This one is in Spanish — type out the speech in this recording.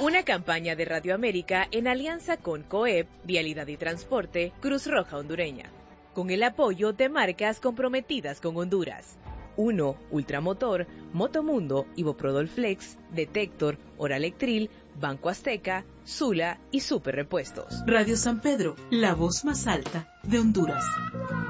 Una campaña de Radio América en alianza con COEP, Vialidad y Transporte, Cruz Roja Hondureña, con el apoyo de marcas comprometidas con Honduras. 1. Ultramotor, Motomundo, Iboprodol Flex, Detector, Oralectril, Banco Azteca, Sula y Super Repuestos. Radio San Pedro, la voz más alta de Honduras.